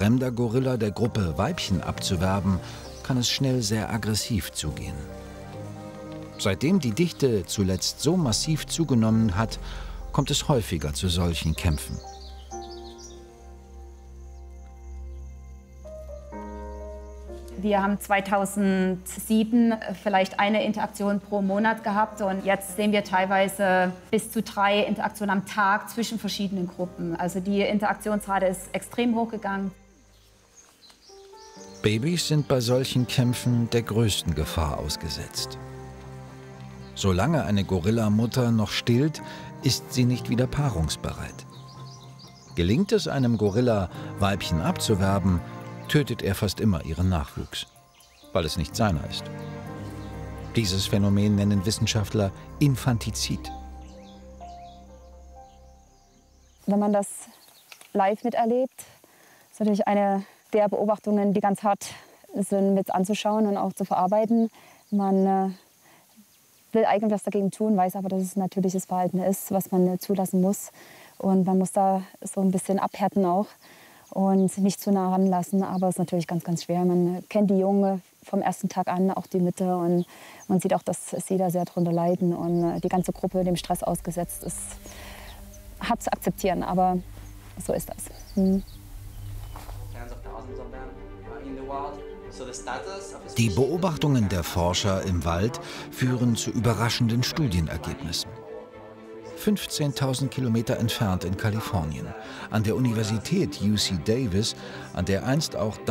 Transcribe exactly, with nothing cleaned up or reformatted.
fremder Gorilla der Gruppe Weibchen abzuwerben, kann es schnell sehr aggressiv zugehen. Seitdem die Dichte zuletzt so massiv zugenommen hat, kommt es häufiger zu solchen Kämpfen. Wir haben zweitausendsieben vielleicht eine Interaktion pro Monat gehabt und jetzt sehen wir teilweise bis zu drei Interaktionen am Tag zwischen verschiedenen Gruppen. Also die Interaktionsrate ist extrem hochgegangen. Babys sind bei solchen Kämpfen der größten Gefahr ausgesetzt. Solange eine Gorillamutter noch stillt, ist sie nicht wieder paarungsbereit. Gelingt es einem Gorilla, Weibchen abzuwerben, tötet er fast immer ihren Nachwuchs, weil es nicht seiner ist. Dieses Phänomen nennen Wissenschaftler Infantizid. Wenn man das live miterlebt, ist natürlich eine der Beobachtungen, die ganz hart sind, mit anzuschauen und auch zu verarbeiten. Man äh, will eigentlich was dagegen tun, weiß aber, dass es ein natürliches Verhalten ist, was man äh, zulassen muss. Und man muss da so ein bisschen abhärten auch und nicht zu nah ranlassen. Aber es ist natürlich ganz, ganz schwer. Man kennt die Junge vom ersten Tag an, auch die Mütter. Und man sieht auch, dass sie da sehr drunter leiden und äh, die ganze Gruppe dem Stress ausgesetzt ist. Hart zu akzeptieren, aber so ist das. Hm. Die Beobachtungen der Forscher im Wald führen zu überraschenden Studienergebnissen. fünfzehntausend Kilometer entfernt in Kalifornien, an der Universität U C Davis, an der einst auch